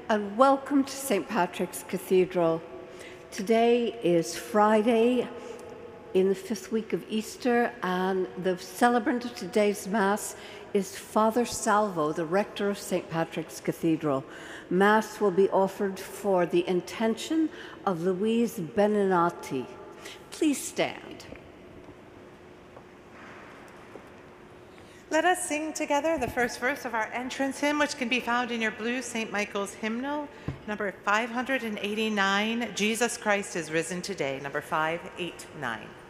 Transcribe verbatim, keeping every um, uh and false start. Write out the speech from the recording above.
and welcome to Saint Patrick's Cathedral. Today is Friday in the fifth week of Easter, and the celebrant of today's Mass is Father Salvo, the rector of Saint Patrick's Cathedral. Mass will be offered for the intention of Louise Beninati. Please stand. Let us sing together the first verse of our entrance hymn, which can be found in your blue Saint Michael's hymnal, number five hundred eighty-nine, Jesus Christ is risen today, number five eighty-nine.